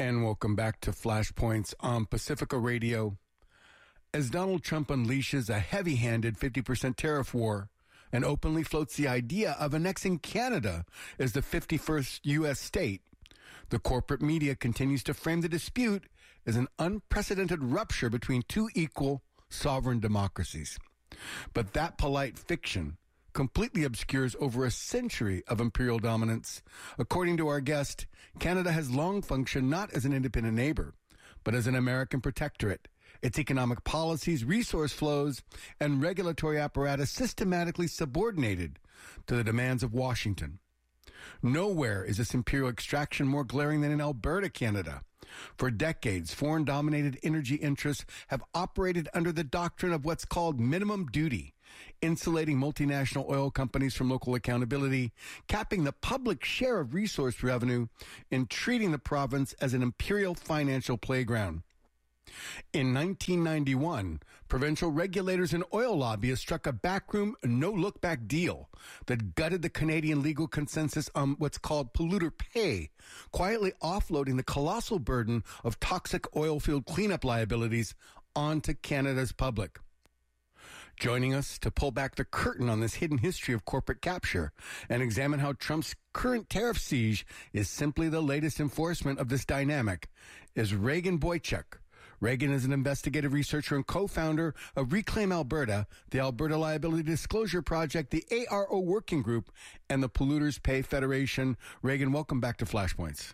And welcome back to Flashpoints on Pacifica Radio. As Donald Trump unleashes a heavy-handed 50% tariff war and openly floats the idea of annexing Canada as the 51st U.S. state, the corporate media continues to frame the dispute as an unprecedented rupture between two equal sovereign democracies. But that polite fiction completely obscures over a century of imperial dominance. According to our guest, Canada has long functioned not as an independent neighbor, but as an American protectorate. Its economic policies, resource flows, and regulatory apparatus systematically subordinated to the demands of Washington. Nowhere is this imperial extraction more glaring than in Alberta, Canada. For decades, foreign-dominated energy interests have operated under the doctrine of what's called minimum duty, insulating multinational oil companies from local accountability, capping the public share of resource revenue, and treating the province as an imperial financial playground. In 1991, provincial regulators and oil lobbyists struck a backroom, no-look-back deal that gutted the Canadian legal consensus on what's called polluter pay, quietly offloading the colossal burden of toxic oil field cleanup liabilities onto Canada's public. Joining us to pull back the curtain on this hidden history of corporate capture and examine how Trump's current tariff siege is simply the latest enforcement of this dynamic is Reagan Boychuk. Reagan is an investigative researcher and co-founder of Reclaim Alberta, the Alberta Liability Disclosure Project, the ARO Working Group, and the Polluters Pay Federation. Reagan, welcome back to Flashpoints.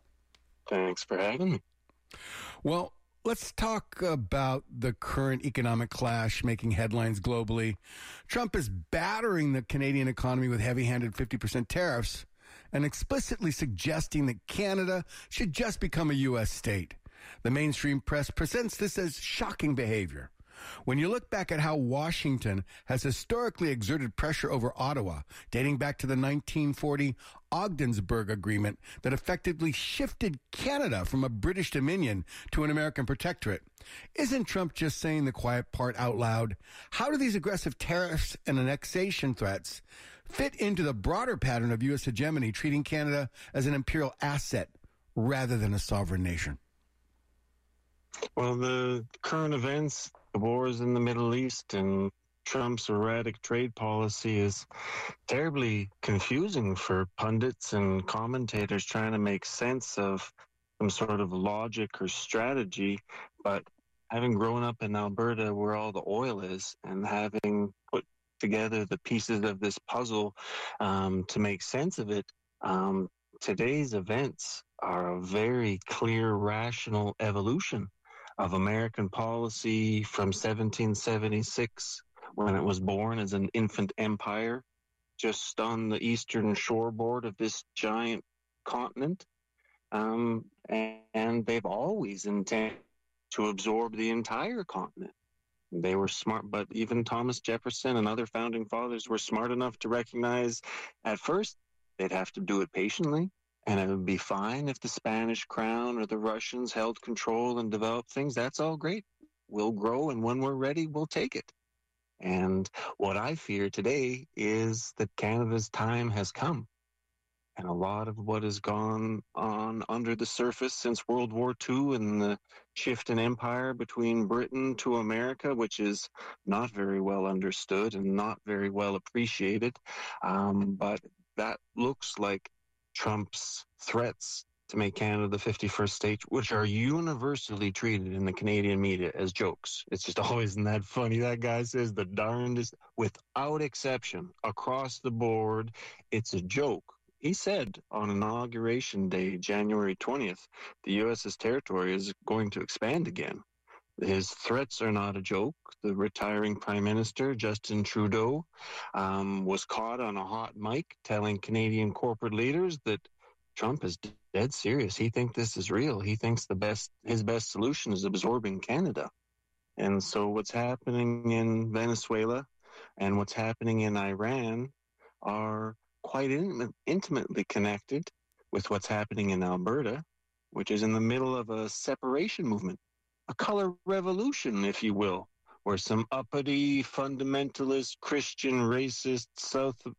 Thanks for having me. Well, let's talk about the current economic clash making headlines globally. Trump is battering the Canadian economy with heavy-handed 50% tariffs and explicitly suggesting that Canada should just become a U.S. state. The mainstream press presents this as shocking behavior. When you look back at how Washington has historically exerted pressure over Ottawa, dating back to the 1940 Ogdensburg Agreement that effectively shifted Canada from a British dominion to an American protectorate, isn't Trump just saying the quiet part out loud? How do these aggressive tariffs and annexation threats fit into the broader pattern of U.S. hegemony, treating Canada as an imperial asset rather than a sovereign nation? Well, the current events, the wars in the Middle East and Trump's erratic trade policy is terribly confusing for pundits and commentators trying to make sense of some sort of logic or strategy. But having grown up in Alberta where all the oil is and having put together the pieces of this puzzle to make sense of it, today's events are a very clear, rational evolution of American policy from 1776, when it was born as an infant empire just on the eastern shoreboard of this giant continent. And they've always intended to absorb the entire continent. They were smart, but even Thomas Jefferson and other founding fathers were smart enough to recognize at first they'd have to do it patiently. And it would be fine if the Spanish crown or the Russians held control and developed things. That's all great. We'll grow, and when we're ready, we'll take it. And what I fear today is that Canada's time has come. And a lot of what has gone on under the surface since World War II and the shift in empire between Britain to America, which is not very well understood and not very well appreciated. But that looks like Trump's threats to make Canada the 51st state, which are universally treated in the Canadian media as jokes. It's just always isn't that funny. That guy says the darndest, without exception, across the board, it's a joke. He said on Inauguration Day, January 20th, the U.S.'s territory is going to expand again. His threats are not a joke. The retiring Prime Minister, Justin Trudeau, was caught on a hot mic telling Canadian corporate leaders that Trump is dead serious. He thinks this is real. He thinks his best solution is absorbing Canada. And so what's happening in Venezuela and what's happening in Iran are quite intimately connected with what's happening in Alberta, which is in the middle of a separation movement. A color revolution, if you will, where some uppity, fundamentalist, Christian, racist, South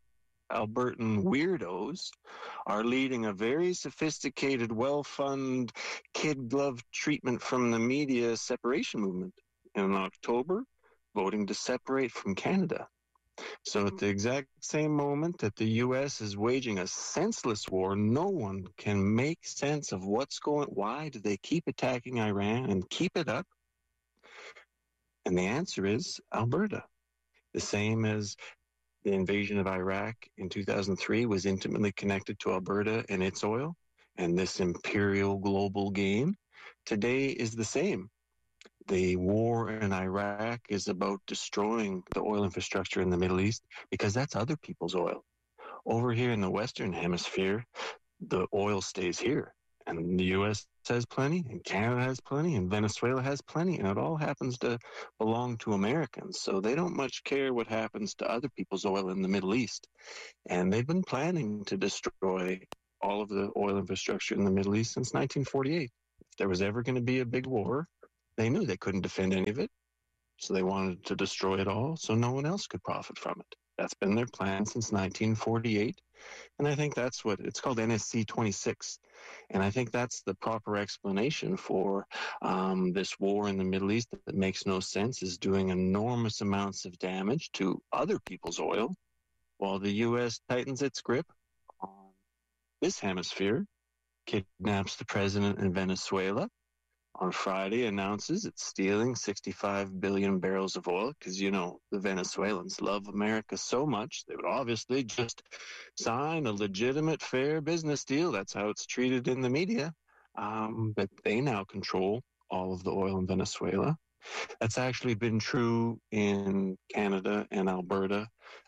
Albertan weirdos are leading a very sophisticated, well-funded, kid-glove treatment from the media separation movement. In October, voting to separate from Canada. So at the exact same moment that the U.S. is waging a senseless war, no one can make sense of why do they keep attacking Iran and keep it up? And the answer is Alberta. The same as the invasion of Iraq in 2003 was intimately connected to Alberta and its oil, and this imperial global game today is the same. The war in Iraq is about destroying the oil infrastructure in the Middle East because that's other people's oil. Over here in the Western Hemisphere, the oil stays here. And the U.S. has plenty, and Canada has plenty, and Venezuela has plenty, and it all happens to belong to Americans. So they don't much care what happens to other people's oil in the Middle East. And they've been planning to destroy all of the oil infrastructure in the Middle East since 1948. If there was ever going to be a big war, they knew they couldn't defend any of it, so they wanted to destroy it all so no one else could profit from it. That's been their plan since 1948, and I think that's what it's called, NSC 26. And I think that's the proper explanation for this war in the Middle East that makes no sense, is doing enormous amounts of damage to other people's oil, while the U.S. tightens its grip on this hemisphere, kidnaps the president in Venezuela, on Friday announces it's stealing 65 billion barrels of oil because, the Venezuelans love America so much. They would obviously just sign a legitimate, fair business deal. That's how it's treated in the media. But they now control all of the oil in Venezuela. That's actually been true in Canada and Alberta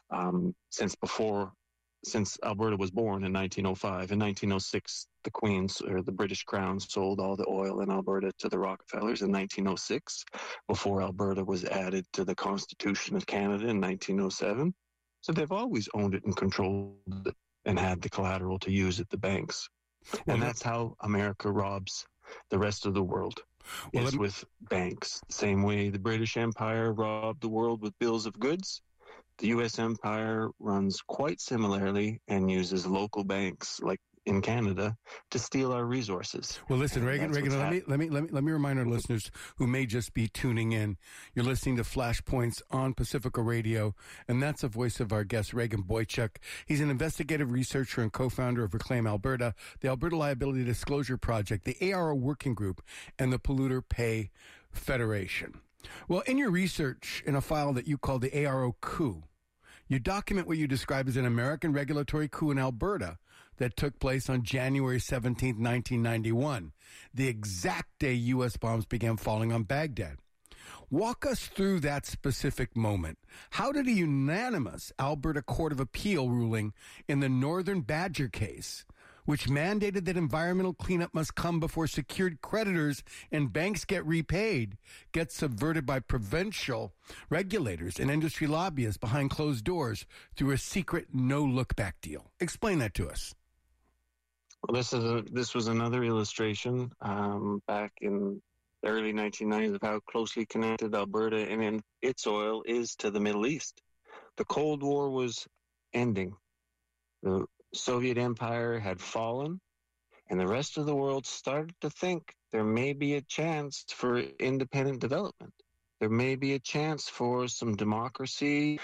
since Alberta was born in 1905. In 1906, the Queen's or the British Crown sold all the oil in Alberta to the Rockefellers in 1906, before Alberta was added to the Constitution of Canada in 1907. So they've always owned it and controlled it and had the collateral to use at the banks. And that's how America robs the rest of the world, is with banks. The same way the British Empire robbed the world with bills of goods. The U.S. empire runs quite similarly and uses local banks, like in Canada, to steal our resources. Well, listen, Reagan, let me remind our listeners who may just be tuning in. You're listening to Flashpoints on Pacifica Radio, and that's the voice of our guest, Reagan Boychuk. He's an investigative researcher and co-founder of Reclaim Alberta, the Alberta Liability Disclosure Project, the ARO Working Group, and the Polluter Pay Federation. Well, in your research, in a file that you call the ARO coup, you document what you describe as an American regulatory coup in Alberta that took place on January 17, 1991, the exact day U.S. bombs began falling on Baghdad. Walk us through that specific moment. How did a unanimous Alberta Court of Appeal ruling in the Northern Badger case, which mandated that environmental cleanup must come before secured creditors and banks get repaid, gets subverted by provincial regulators and industry lobbyists behind closed doors through a secret no-look-back deal? Explain that to us. Well, this was another illustration back in the early 1990s of how closely connected Alberta and its oil is to the Middle East. The Cold War was ending. The Soviet Empire had fallen, and the rest of the world started to think there may be a chance for independent development. There may be a chance for some democracy.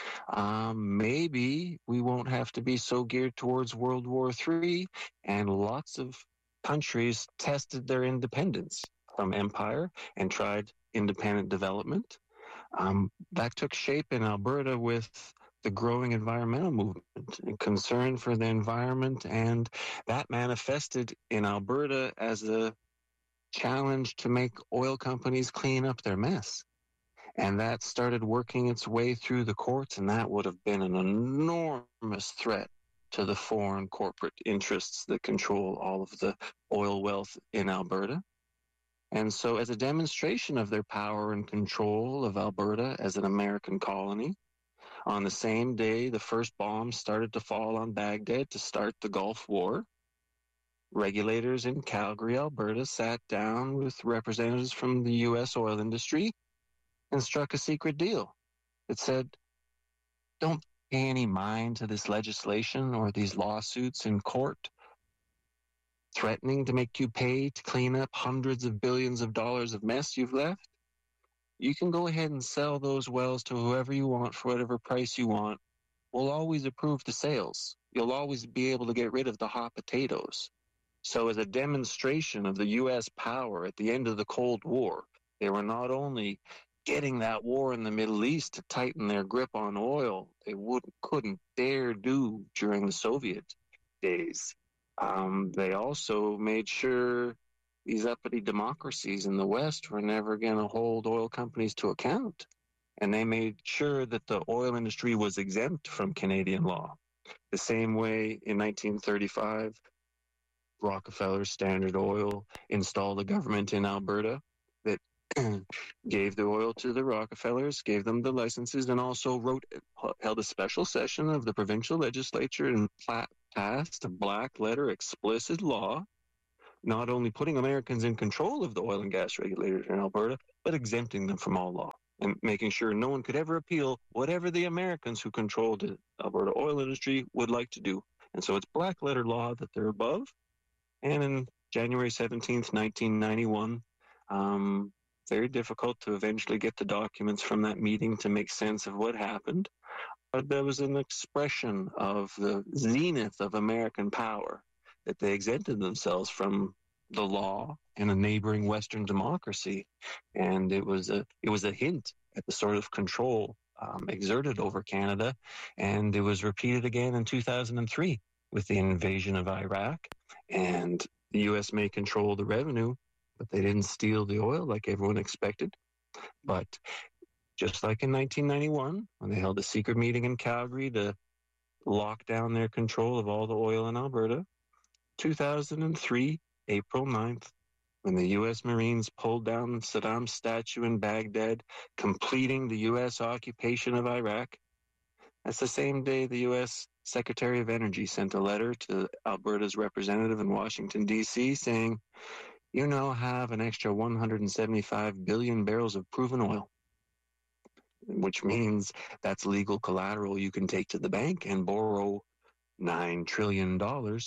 Maybe we won't have to be so geared towards World War III. And lots of countries tested their independence from empire and tried independent development. That took shape in Alberta with the growing environmental movement and concern for the environment, and that manifested in Alberta as a challenge to make oil companies clean up their mess. And that started working its way through the courts, and that would have been an enormous threat to the foreign corporate interests that control all of the oil wealth in Alberta. And so as a demonstration of their power and control of Alberta as an American colony, on the same day the first bombs started to fall on Baghdad to start the Gulf War, regulators in Calgary, Alberta, sat down with representatives from the U.S. oil industry and struck a secret deal. It said, don't pay any mind to this legislation or these lawsuits in court threatening to make you pay to clean up hundreds of billions of dollars of mess you've left? You can go ahead and sell those wells to whoever you want for whatever price you want. We'll always approve the sales. You'll always be able to get rid of the hot potatoes. So as a demonstration of the U.S. power at the end of the Cold War, they were not only getting that war in the Middle East to tighten their grip on oil, they couldn't dare do during the Soviet days. They also made sure these uppity democracies in the West were never going to hold oil companies to account. And they made sure that the oil industry was exempt from Canadian law. The same way in 1935, Rockefeller Standard Oil installed a government in Alberta that gave the oil to the Rockefellers, gave them the licenses, and also held a special session of the provincial legislature and passed a black letter explicit law, not only putting Americans in control of the oil and gas regulators in Alberta, but exempting them from all law and making sure no one could ever appeal whatever the Americans who controlled the Alberta oil industry would like to do. And so it's black letter law that they're above. And in January 17th, 1991, very difficult to eventually get the documents from that meeting to make sense of what happened. But there was an expression of the zenith of American power that they exempted themselves from the law in a neighboring Western democracy. And it was a hint at the sort of control exerted over Canada. And it was repeated again in 2003 with the invasion of Iraq. And the U.S. may control the revenue, but they didn't steal the oil like everyone expected. But just like in 1991, when they held a secret meeting in Calgary to lock down their control of all the oil in Alberta, 2003, April 9th, when the U.S. Marines pulled down Saddam's statue in Baghdad, completing the U.S. occupation of Iraq, that's the same day the U.S. Secretary of Energy sent a letter to Alberta's representative in Washington, D.C., saying, you now have an extra 175 billion barrels of proven oil, which means that's legal collateral you can take to the bank and borrow $9 trillion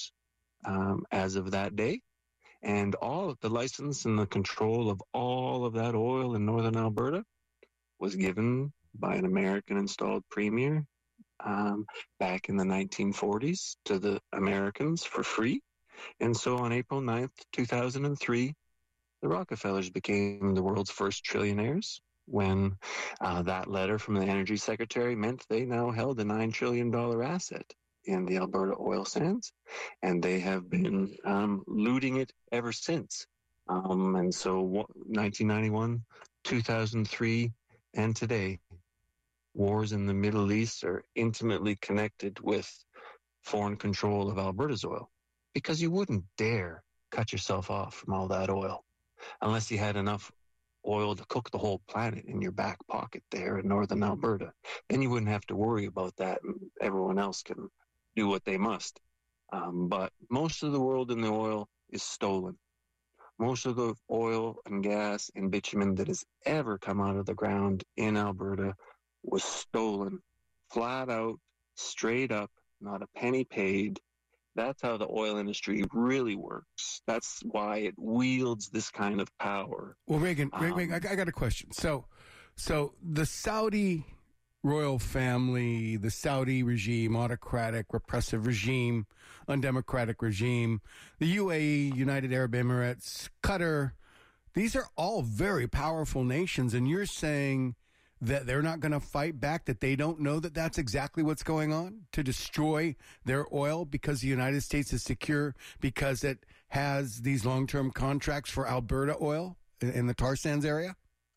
as of that day. And all of the license and the control of all of that oil in northern Alberta was given by an American-installed premier back in the 1940s to the Americans for free. And so on April 9th, 2003, the Rockefellers became the world's first trillionaires when that letter from the Energy Secretary meant they now held a $9 trillion asset in the Alberta oil sands, and they have been looting it ever since. And so 1991, 2003, and today, wars in the Middle East are intimately connected with foreign control of Alberta's oil, because you wouldn't dare cut yourself off from all that oil unless you had enough oil to cook the whole planet in your back pocket there in northern Alberta. Then you wouldn't have to worry about that, and everyone else can do what they must. But most of the world in the oil is stolen. Most of the oil and gas and bitumen that has ever come out of the ground in Alberta was stolen, flat out, straight up, not a penny paid. That's how the oil industry really works. That's why it wields this kind of power. Well, Reagan, I got a question. So the Saudi royal family, the Saudi regime, autocratic, repressive regime, undemocratic regime, the UAE, United Arab Emirates, Qatar, these are all very powerful nations, and you're saying that they're not going to fight back, that they don't know that that's exactly what's going on, to destroy their oil because the United States is secure, because it has these long-term contracts for Alberta oil in the tar sands area?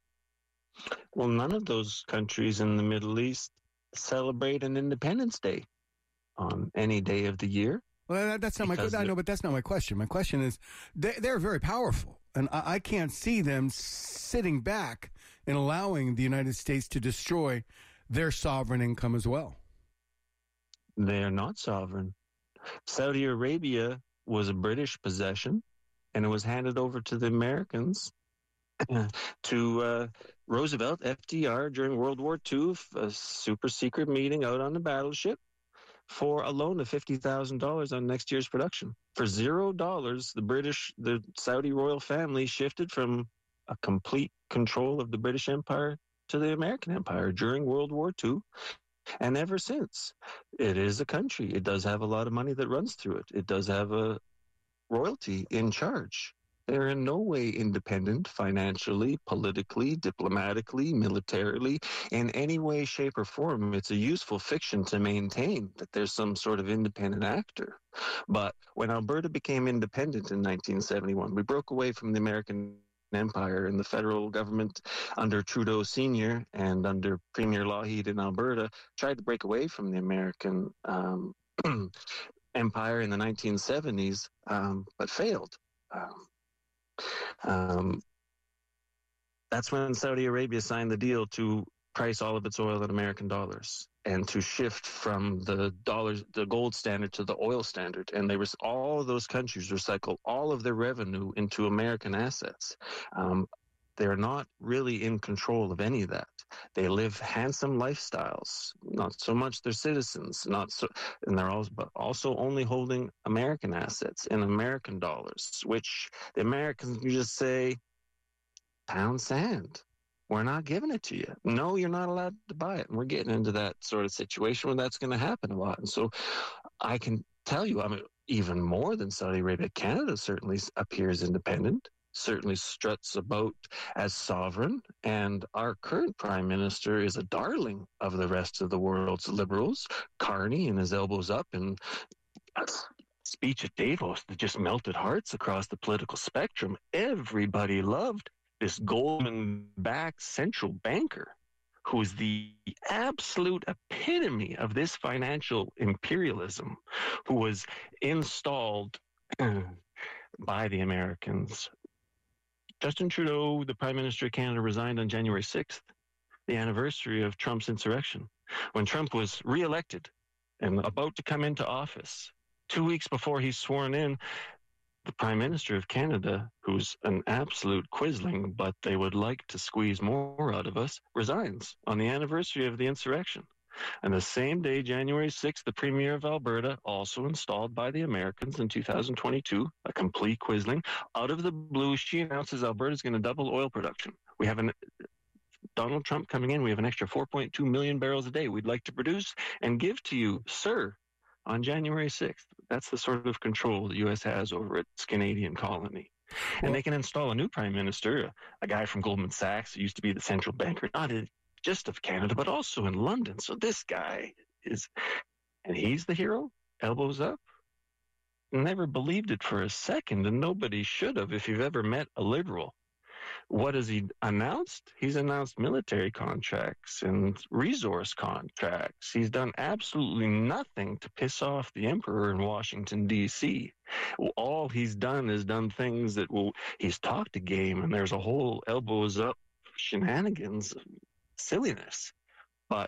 Well, none of those countries in the Middle East celebrate an Independence Day on any day of the year. Well, that's not my question. I know, but that's not my question. My question is, they're very powerful, and I can't see them sitting back and allowing the United States to destroy their sovereign income as well. They are not sovereign. Saudi Arabia was a British possession, and it was handed over to the Americans to Roosevelt, FDR, during World War II, a super secret meeting out on the battleship for a loan of $50,000 on next year's production. For $0, the Saudi royal family shifted from a complete control of the British Empire to the American Empire during World War II. And ever since, it is a country. It does have a lot of money that runs through it. It does have a royalty in charge. They're in no way independent financially, politically, diplomatically, militarily, in any way, shape, or form. It's a useful fiction to maintain that there's some sort of independent actor. But when Alberta became independent in 1971, we broke away from the American Empire, and the federal government under Trudeau Sr. and under Premier Lougheed in Alberta tried to break away from the American empire in the 1970s, but failed. That's when Saudi Arabia signed the deal to price all of its oil in American dollars and to shift from the gold standard to the oil standard. And all of those countries recycle all of their revenue into American assets. They're not really in control of any of that. They live handsome lifestyles, not so much their citizens, and they're also only holding American assets in American dollars, which the Americans can just say, pound sand. We're not giving it to you. No, you're not allowed to buy it. And we're getting into that sort of situation where that's going to happen a lot. And so I can tell you, even more than Saudi Arabia, Canada certainly appears independent, certainly struts about as sovereign, and our current prime minister is a darling of the rest of the world's liberals. Carney and his elbows up, and a speech at Davos that just melted hearts across the political spectrum. Everybody loved this Goldman-backed central banker who is the absolute epitome of this financial imperialism, who was installed by the Americans. Justin Trudeau, the Prime Minister of Canada, resigned on January 6th, the anniversary of Trump's insurrection, when Trump was reelected and about to come into office. 2 weeks before he's sworn in, the Prime Minister of Canada, who's an absolute quisling, but they would like to squeeze more out of us, resigns on the anniversary of the insurrection. And the same day, January 6th, the Premier of Alberta, also installed by the Americans in 2022, a complete quisling, out of the blue, she announces Alberta's going to double oil production. We have Donald Trump coming in. We have an extra 4.2 million barrels a day we'd like to produce and give to you, sir, on January 6th. That's the sort of control the U.S. has over its Canadian colony. And they can install a new prime minister, a guy from Goldman Sachs who used to be the central banker, not just of Canada, but also in London. So this guy and he's the hero, elbows up. Never believed it for a second, and nobody should have if you've ever met a liberal. What has he announced? He's announced military contracts and resource contracts. He's done absolutely nothing to piss off the emperor in Washington, D.C. All he's done is done things he's talked a game, and there's a whole elbows up shenanigans, silliness. But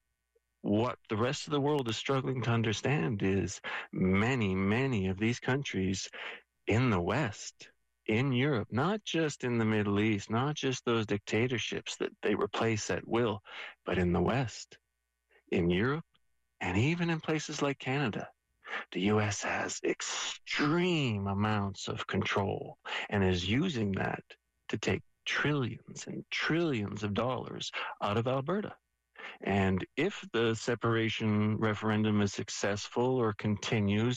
what the rest of the world is struggling to understand is many, many of these countries in the West, in Europe, not just in the Middle East, not just those dictatorships that they replace at will, but in the West, in Europe, and even in places like Canada. The U.S. has extreme amounts of control and is using that to take trillions and trillions of dollars out of Alberta. And if the separation referendum is successful or continues,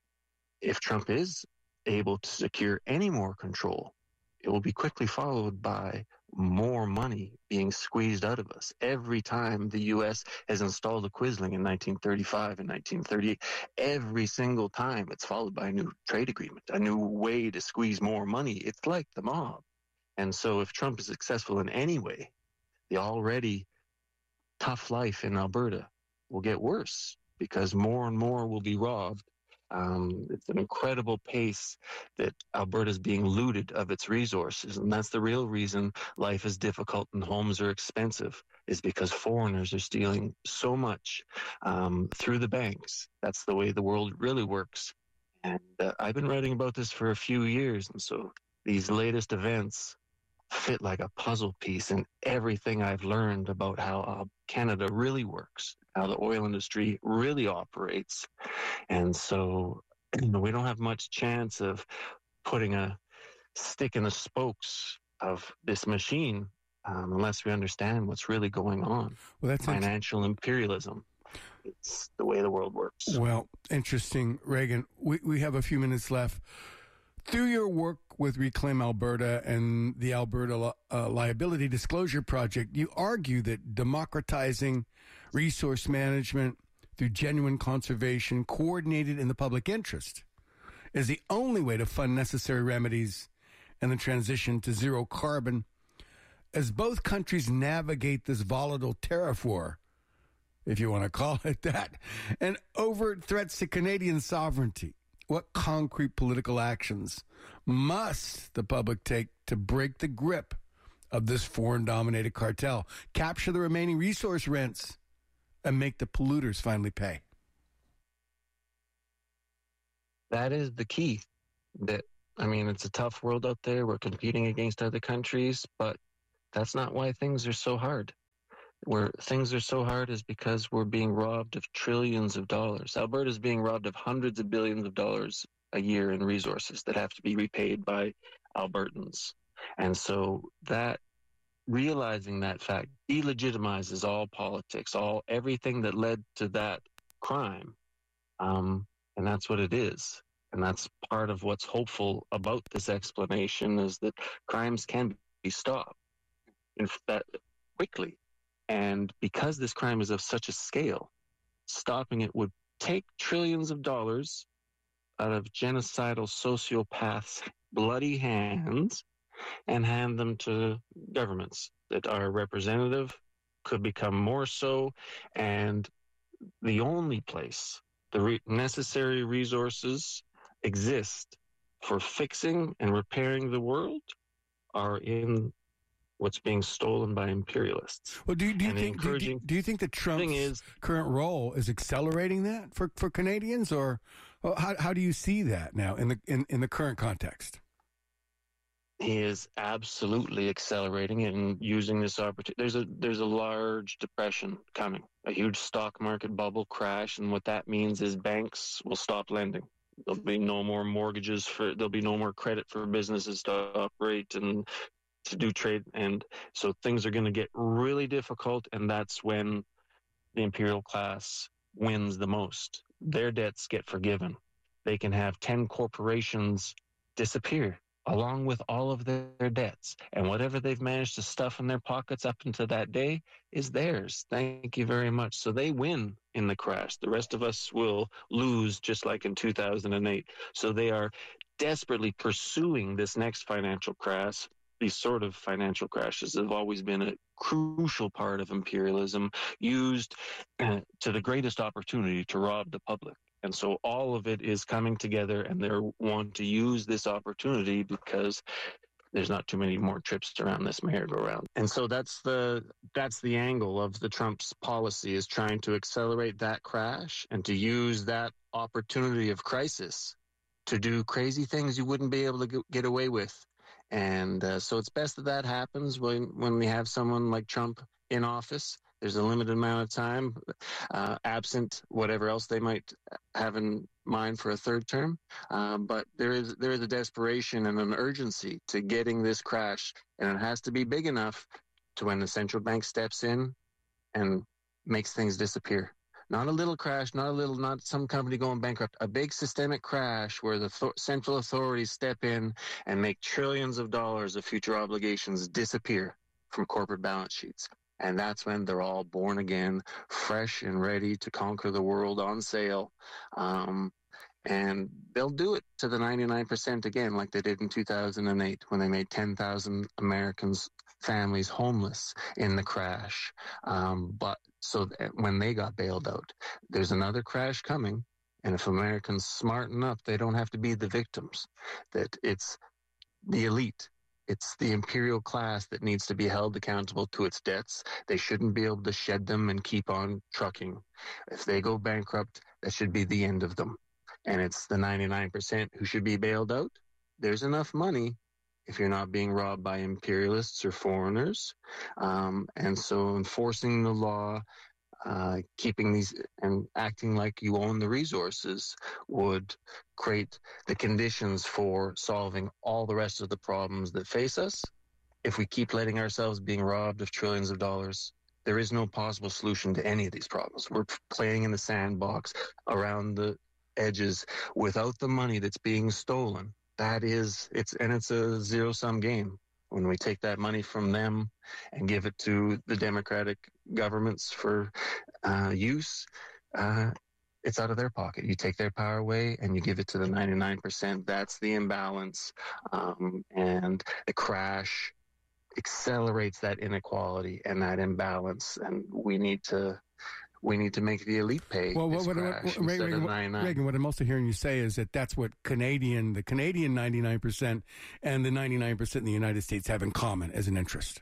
if Trump is able to secure any more control, it will be quickly followed by more money being squeezed out of us. Every time the U.S. has installed a quisling in 1935 and 1938, every single time it's followed by a new trade agreement, a new way to squeeze more money. It's like the mob. And so if Trump is successful in any way, the already tough life in Alberta will get worse because more and more will be robbed. It's an incredible pace that Alberta is being looted of its resources. And that's the real reason life is difficult and homes are expensive, is because foreigners are stealing so much through the banks. That's the way the world really works. And I've been writing about this for a few years. And so these latest events fit like a puzzle piece in everything I've learned about how Canada really works, how the oil industry really operates. And so we don't have much chance of putting a stick in the spokes of this machine unless we understand what's really going on. Well, that's financial imperialism. It's the way the world works. Well, interesting, Reagan. We have a few minutes left. Through your work with Reclaim Alberta and the Alberta Liability Disclosure Project, you argue that democratizing resource management through genuine conservation coordinated in the public interest is the only way to fund necessary remedies and the transition to zero carbon. As both countries navigate this volatile tariff war, if you want to call it that, and overt threats to Canadian sovereignty, what concrete political actions must the public take to break the grip of this foreign-dominated cartel, capture the remaining resource rents, and make the polluters finally pay? That is the key. It's a tough world out there. We're competing against other countries, but that's not why things are so hard. Where things are so hard is because we're being robbed of trillions of dollars. Alberta is being robbed of hundreds of billions of dollars a year in resources that have to be repaid by Albertans. And so that realizing that fact delegitimizes all politics, everything that led to that crime. And that's what it is. And that's part of what's hopeful about this explanation, is that crimes can be stopped quickly. And because this crime is of such a scale, stopping it would take trillions of dollars out of genocidal sociopaths' bloody hands and hand them to governments that are representative, could become more so, and the only place the necessary resources exist for fixing and repairing the world are in what's being stolen by imperialists. Well, do you think that Trump's current role is accelerating that for Canadians, or how do you see that now in the current context? He is absolutely accelerating it and using this opportunity. There's a large depression coming, a huge stock market bubble crash, and what that means is banks will stop lending. There'll be no more mortgages there'll be no more credit for businesses to operate and to do trade, and so things are going to get really difficult, and that's when the imperial class wins the most. Their debts get forgiven. They can have 10 corporations disappear along with all of their debts, and whatever they've managed to stuff in their pockets up until that day is theirs. Thank you very much. So they win in the crash. The rest of us will lose, just like in 2008. So they are desperately pursuing this next financial crash. These sort of financial crashes have always been a crucial part of imperialism, used to the greatest opportunity to rob the public. And so all of it is coming together, and they want to use this opportunity because there's not too many more trips around this merry-go-round. And so that's the angle of the Trump's policy, is trying to accelerate that crash and to use that opportunity of crisis to do crazy things you wouldn't be able to get away with. And so it's best that happens when we have someone like Trump in office. There's a limited amount of time, absent whatever else they might have in mind for a third term. But there is a desperation and an urgency to getting this crash, and it has to be big enough to when the central bank steps in and makes things disappear. Not a little crash, not some company going bankrupt, a big systemic crash where the central authorities step in and make trillions of dollars of future obligations disappear from corporate balance sheets. And that's when they're all born again, fresh and ready to conquer the world on sale. And they'll do it to the 99% again, like they did in 2008 when they made 10,000 Americans, families homeless in the crash. But so when they got bailed out, there's another crash coming. And if Americans smart enough, they don't have to be the victims, that it's the elite. It's the imperial class that needs to be held accountable to its debts. They shouldn't be able to shed them and keep on trucking. If they go bankrupt, that should be the end of them. And it's the 99% who should be bailed out. There's enough money if you're not being robbed by imperialists or foreigners. And so enforcing the law, keeping these and acting like you own the resources would create the conditions for solving all the rest of the problems that face us. If we keep letting ourselves being robbed of trillions of dollars, there is no possible solution to any of these problems. We're playing in the sandbox around the edges without the money that's being stolen. It's a zero-sum game. When we take that money from them and give it to the democratic governments for use, it's out of their pocket. You take their power away and you give it to the 99%. That's the imbalance, and the crash accelerates that inequality and that imbalance. And we need to make the elite pay. Well, Reagan, what I'm also hearing you say is that that's what the Canadian 99% and the 99% in the United States have in common as an interest.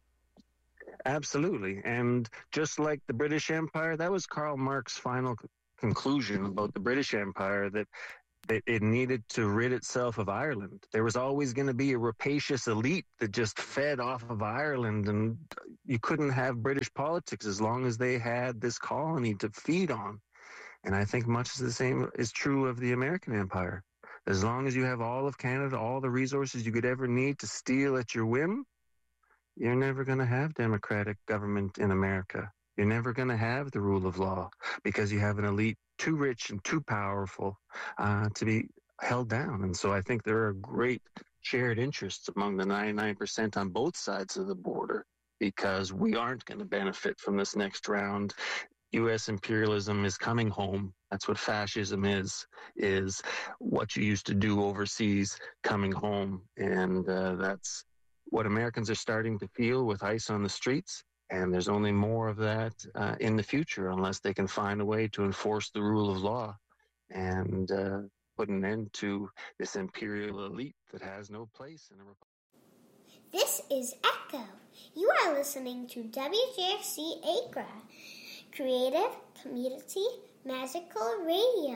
Absolutely. And just like the British Empire, that was Karl Marx's final conclusion about the British Empire, that it needed to rid itself of Ireland. There was always going to be a rapacious elite that just fed off of Ireland, and you couldn't have British politics as long as they had this colony to feed on. And I think much the same is true of the American Empire. As long as you have all of Canada, all the resources you could ever need to steal at your whim, you're never going to have democratic government in America. You're never going to have the rule of law because you have an elite too rich and too powerful to be held down. And so I think there are great shared interests among the 99% on both sides of the border, because we aren't going to benefit from this next round. U.S. imperialism is coming home. That's what fascism is what you used to do overseas coming home. And that's what Americans are starting to feel with ICE on the streets. And there's only more of that in the future unless they can find a way to enforce the rule of law and put an end to this imperial elite that has no place in a republic. This is Echo. You are listening to WJXC Accra, Creative Community Magical Radio.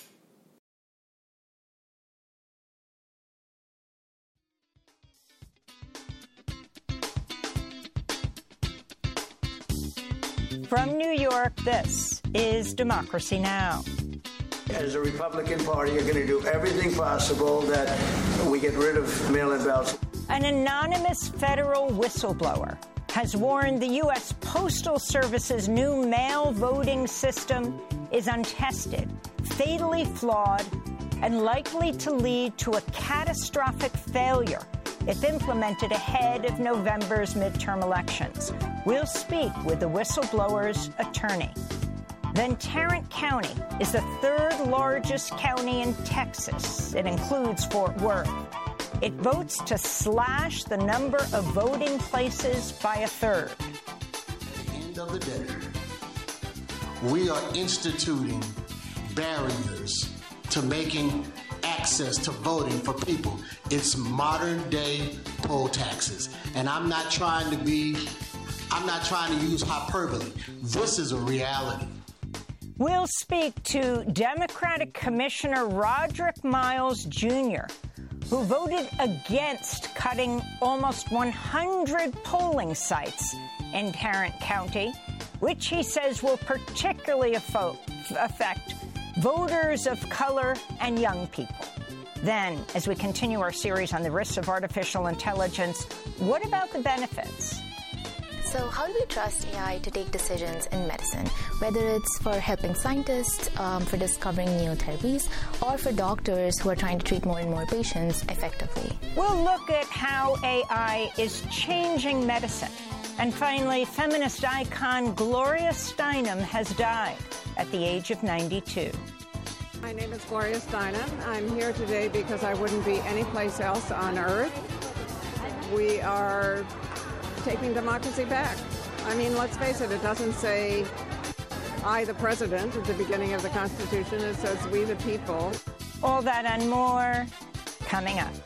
From New York, this is Democracy Now! As the Republican Party, you're going to do everything possible that we get rid of mail-in ballots. An anonymous federal whistleblower has warned the U.S. Postal Service's new mail voting system is untested, fatally flawed, and likely to lead to a catastrophic failure if implemented ahead of November's midterm elections. We'll speak with the whistleblower's attorney. Then Tarrant County is the third largest county in Texas. It includes Fort Worth. It votes to slash the number of voting places by a third. At the end of the day, we are instituting barriers to making access to voting for people. It's modern day poll taxes. And I'm not trying to use hyperbole. This is a reality. We'll speak to Democratic Commissioner Roderick Miles Jr., who voted against cutting almost 100 polling sites in Tarrant County, which he says will particularly affect voters of color and young people. Then, as we continue our series on the risks of artificial intelligence, what about the benefits? So how do we trust AI to take decisions in medicine, whether it's for helping scientists, for discovering new therapies, or for doctors who are trying to treat more and more patients effectively? We'll look at how AI is changing medicine. And finally, feminist icon Gloria Steinem has died at the age of 92. My name is Gloria Steinem. I'm here today because I wouldn't be anyplace else on earth. We are taking democracy back. I mean, let's face it, it doesn't say I, the president, at the beginning of the Constitution. It says we, the people. All that and more coming up.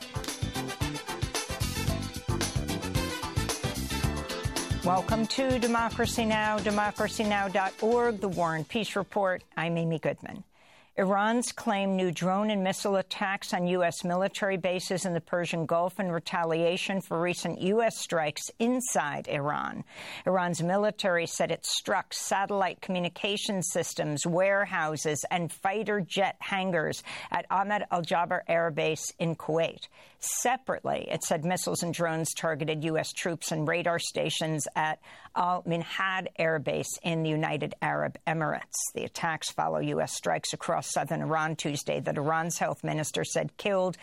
Welcome to Democracy Now!, democracynow.org, the War and Peace Report. I'm Amy Goodman. Iran's claimed new drone and missile attacks on U.S. military bases in the Persian Gulf in retaliation for recent U.S. strikes inside Iran. Iran's military said it struck satellite communication systems, warehouses, and fighter jet hangars at Ahmed Al-Jaber Air Base in Kuwait. Separately, it said missiles and drones targeted U.S. troops and radar stations at Al-Minhad Air Base in the United Arab Emirates. The attacks follow U.S. strikes across southern Iran Tuesday that Iran's health minister said killed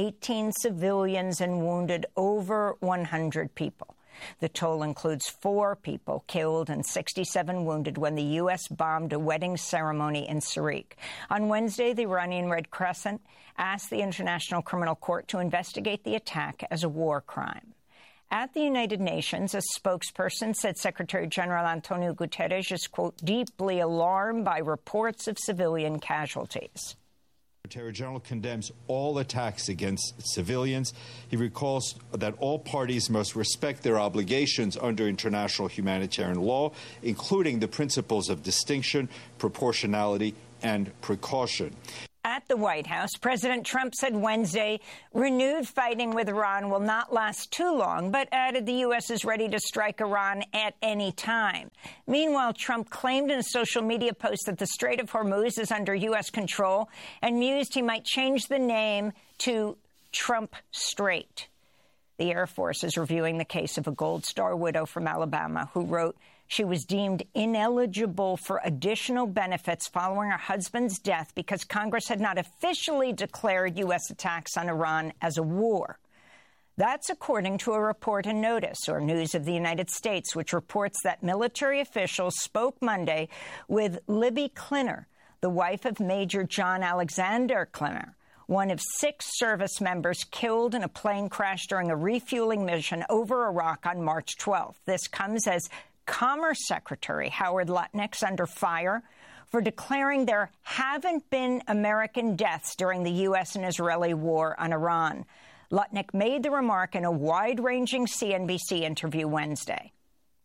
18 civilians and wounded over 100 people. The toll includes 4 people killed and 67 wounded when the U.S. bombed a wedding ceremony in Sarik. On Wednesday, the Iranian Red Crescent asked the International Criminal Court to investigate the attack as a war crime. At the United Nations, a spokesperson said Secretary General Antonio Guterres is, quote, deeply alarmed by reports of civilian casualties. Secretary General condemns all attacks against civilians. He recalls that all parties must respect their obligations under international humanitarian law, including the principles of distinction, proportionality, and precaution. At the White House, President Trump said Wednesday renewed fighting with Iran will not last too long, but added the U.S. is ready to strike Iran at any time. Meanwhile, Trump claimed in a social media post that the Strait of Hormuz is under U.S. control and mused he might change the name to Trump Strait. The Air Force is reviewing the case of a Gold Star widow from Alabama who wrote she was deemed ineligible for additional benefits following her husband's death because Congress had not officially declared U.S. attacks on Iran as a war. That's according to a report in Notice, or News of the United States, which reports that military officials spoke Monday with Libby Klinner, the wife of Major John Alexander Klinner, one of 6 service members killed in a plane crash during a refueling mission over Iraq on March 12th. This comes as Commerce Secretary Howard Lutnick's under fire for declaring there haven't been American deaths during the U.S. and Israeli war on Iran. Lutnick made the remark in a wide-ranging CNBC interview Wednesday.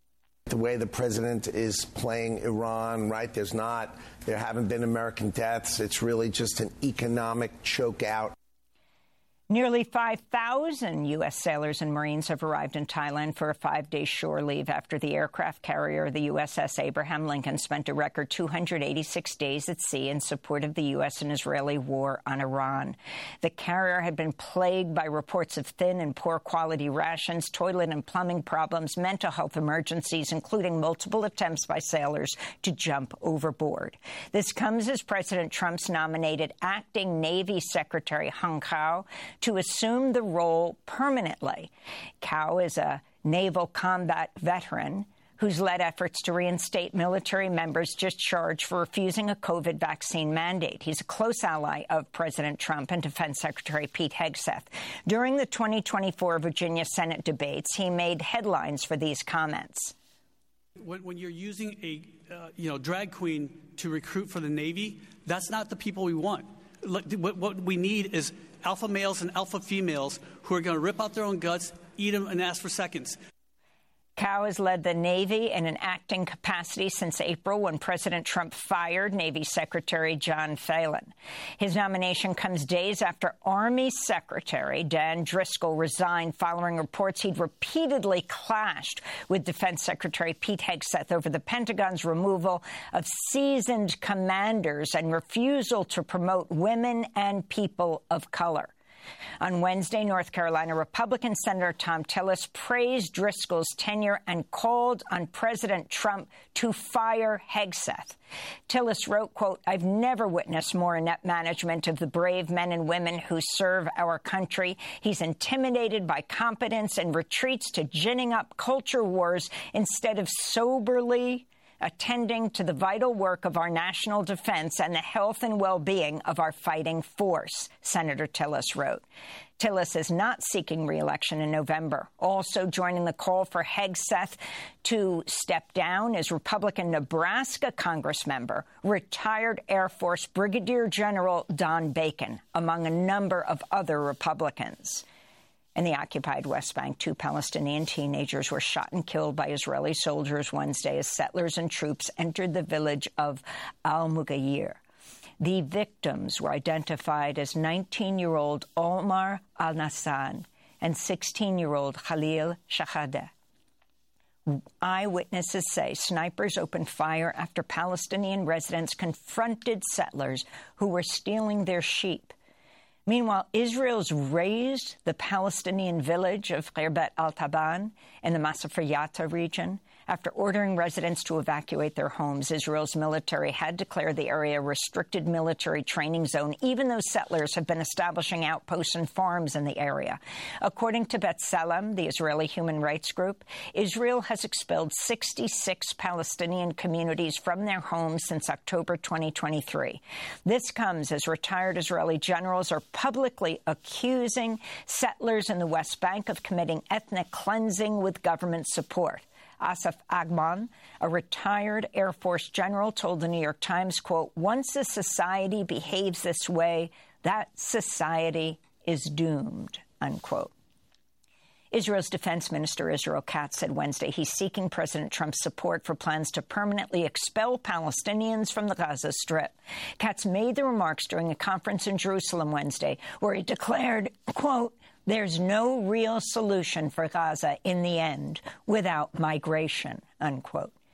The way the president is playing Iran, right, there haven't been American deaths. It's really just an economic chokeout. Nearly 5,000 U.S. sailors and Marines have arrived in Thailand for a 5-day shore leave after the aircraft carrier, the USS Abraham Lincoln, spent a record 286 days at sea in support of the U.S. and Israeli war on Iran. The carrier had been plagued by reports of thin and poor quality rations, toilet and plumbing problems, mental health emergencies, including multiple attempts by sailors to jump overboard. This comes as President Trump's nominated acting Navy Secretary Hung Kao to assume the role permanently. Kao is a naval combat veteran who's led efforts to reinstate military members discharged for refusing a COVID vaccine mandate. He's a close ally of President Trump and Defense Secretary Pete Hegseth. During the 2024 Virginia Senate debates, he made headlines for these comments. When you're using a drag queen to recruit for the Navy, that's not the people we want. What we need is alpha males and alpha females who are going to rip out their own guts, eat them, and ask for seconds. Kao has led the Navy in an acting capacity since April when President Trump fired Navy Secretary John Phelan. His nomination comes days after Army Secretary Dan Driscoll resigned following reports he'd repeatedly clashed with Defense Secretary Pete Hegseth over the Pentagon's removal of seasoned commanders and refusal to promote women and people of color. On Wednesday, North Carolina Republican Senator Thom Tillis praised Driscoll's tenure and called on President Trump to fire Hegseth. Tillis wrote, quote, "I've never witnessed more inept management of the brave men and women who serve our country. He's intimidated by competence and retreats to ginning up culture wars instead of soberly attending to the vital work of our national defense and the health and well-being of our fighting force," Senator Tillis wrote. Tillis is not seeking re-election in November. Also joining the call for Hegseth to step down is Republican Nebraska Congressmember, retired Air Force Brigadier General Don Bacon, among a number of other Republicans. In the occupied West Bank, 2 Palestinian teenagers were shot and killed by Israeli soldiers Wednesday as settlers and troops entered the village of Al-Mughayir. The victims were identified as 19-year-old Omar al-Nassan and 16-year-old Khalil Shahadeh. Eyewitnesses say snipers opened fire after Palestinian residents confronted settlers who were stealing their sheep. Meanwhile, Israel's razed the Palestinian village of Khirbet al-Taban in the Masafir Yatta region. After ordering residents to evacuate their homes, Israel's military had declared the area a restricted military training zone, even though settlers have been establishing outposts and farms in the area. According to B'Tselem, the Israeli human rights group, Israel has expelled 66 Palestinian communities from their homes since October 2023. This comes as retired Israeli generals are publicly accusing settlers in the West Bank of committing ethnic cleansing with government support. Asaf Agman, a retired Air Force general, told the New York Times, quote, "Once a society behaves this way, that society is doomed," unquote. Israel's defense minister, Israel Katz, said Wednesday he's seeking President Trump's support for plans to permanently expel Palestinians from the Gaza Strip. Katz made the remarks during a conference in Jerusalem Wednesday, where he declared, quote, "There's no real solution for Gaza in the end without migration," unquote.